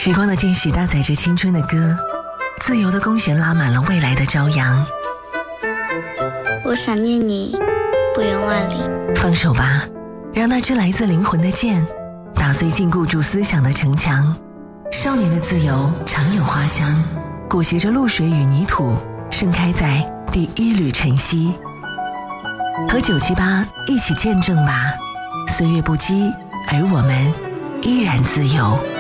时光的箭矢搭载着青春的歌，自由的弓弦拉满了未来的朝阳。 我想念你，不远万里。 放手吧，让那支来自灵魂的箭，打碎禁锢住思想的城墙。少年的自由常有花香，裹挟着露水与泥土，盛开在第一缕晨曦。和978一起见证吧，岁月不羁，而我们依然自由。